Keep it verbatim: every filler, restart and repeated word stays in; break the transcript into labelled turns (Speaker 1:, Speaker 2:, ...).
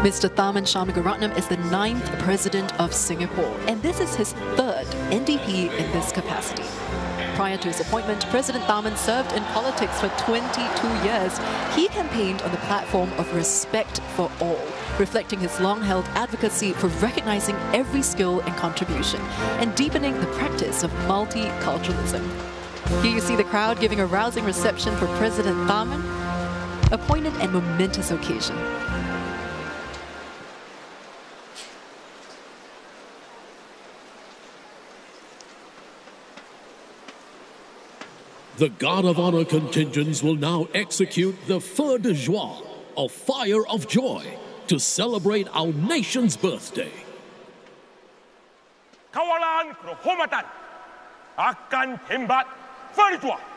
Speaker 1: Mister Tharman Shanmugaratnam is the ninth President of Singapore, and this is his third N D P in this capacity. Prior to his appointment, President Tharman served in politics for twenty-two years. He campaigned on the platform of respect for all, reflecting his long-held advocacy for recognizing every skill and contribution and deepening the practice of multiculturalism. Here you see the crowd giving a rousing reception for President Tharman, a poignant and momentous occasion.
Speaker 2: The Guard of Honor contingents will now execute the Feu de Joie, or Fire of Joy, to celebrate our nation's birthday.
Speaker 3: Kawalan kehormatan akan tembak Feu de Joie.